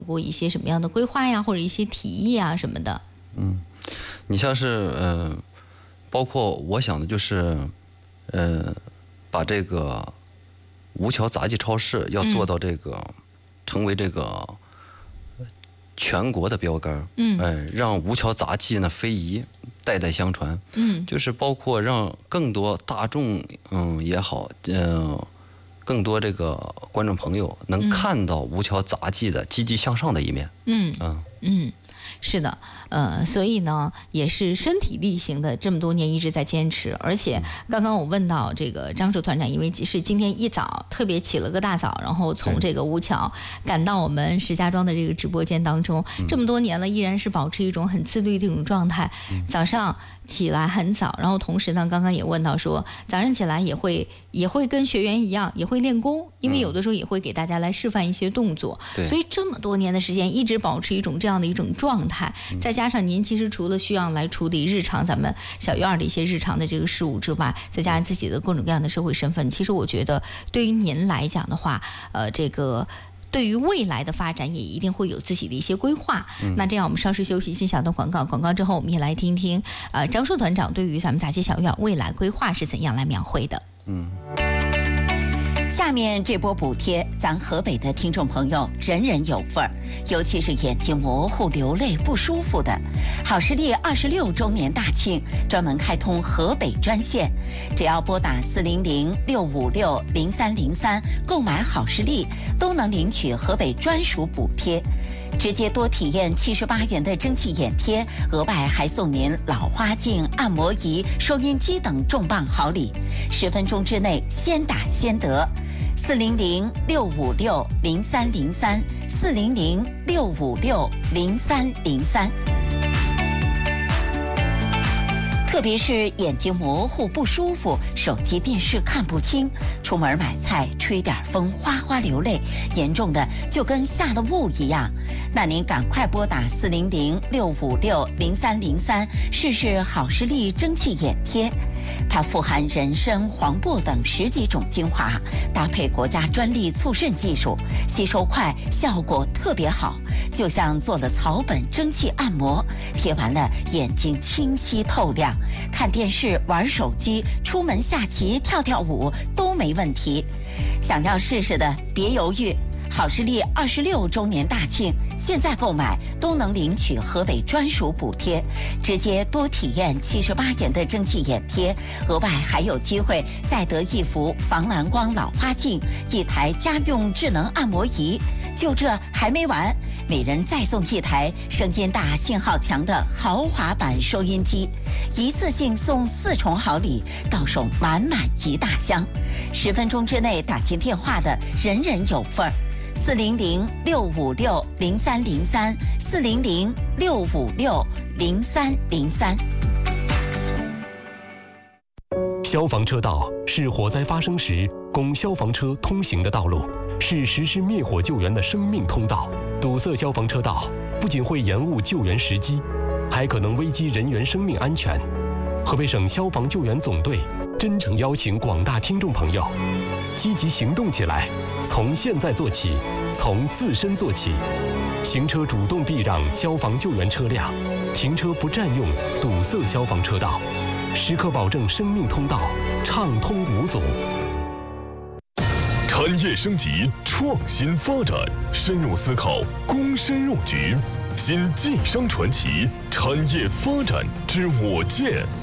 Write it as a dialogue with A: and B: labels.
A: 过一些什么样的规划呀，或者一些提议啊什么的？
B: 你像是包括我想的就是把这个吴桥杂技超市要做到这个成为这个全国的标杆，让吴桥杂技呢非遗代代相传，就是包括让更多大众也好，更多这个观众朋友能看到吴桥杂技的积极向上的一面。
A: 是的，所以呢，也是身体力行的，这么多年一直在坚持。而且刚刚我问到这个张硕团长，因为是今天一早特别起了个大早，然后从这个吴桥赶到我们石家庄的这个直播间当中，这么多年了，依然是保持一种很自律的一种状态。早上起来很早，然后同时呢，刚刚也问到说，早上起来也会跟学员一样，也会练功，因为有的时候也会给大家来示范一些动作。所以这么多年的时间，一直保持一种这样的一种状态，再加上您其实除了需要来处理日常咱们小院的一些日常的这个事务之外，再加上自己的各种各样的社会身份，其实我觉得对于您来讲的话，这个对于未来的发展也一定会有自己的一些规划。那这样我们稍事休息，先小段广告之后，我们也来听听张硕团长对于咱们杂技小院未来规划是怎样来描绘的。
C: 下面这波补贴，咱河北的听众朋友人人有份儿，尤其是眼睛模糊、流泪不舒服的。好视力26周年大庆，专门开通河北专线，只要拨打400-656-0303购买好视力，都能领取河北专属补贴。直接多体验78元的蒸汽眼贴，额外还送您老花镜、按摩仪、收音机等重磅好礼，10分钟之内先打先得。400-656-0303，400-656-0303。特别是眼睛模糊不舒服，手机电视看不清，出门买菜吹点风哗哗流泪，严重的就跟下了雾一样。那您赶快拨打400-656-0303试试好视力蒸汽眼贴。它富含人参、黄柏等10几种精华，搭配国家专利促渗技术，吸收快，效果特别好，就像做了草本蒸汽按摩，贴完了眼睛清晰透亮，看电视、玩手机、出门下棋、跳舞都没问题。想要试试的别犹豫，好视力26周年大庆，现在购买都能领取河北专属补贴，直接多体验78元的蒸汽眼贴，额外还有机会再得一幅防蓝光老花镜、1台家用智能按摩仪。就这还没完，每人再送1台声音大、信号强的豪华版收音机，一次性送4重好礼，到手满满一大箱。10分钟之内打进电话的人人有份儿。400-656-0303，400-656-0303。
D: 消防车道是火灾发生时供消防车通行的道路，是实施灭火救援的生命通道。堵塞消防车道不仅会延误救援时机，还可能危及人员生命安全。河北省消防救援总队真诚邀请广大听众朋友积极行动起来，从现在做起，从自身做起。行车主动避让消防救援车辆，停车不占用堵塞消防车道，时刻保证生命通道畅通无阻。
E: 产业升级，创新发展，深入思考，躬身入局。新晋商传奇，产业发展之我见。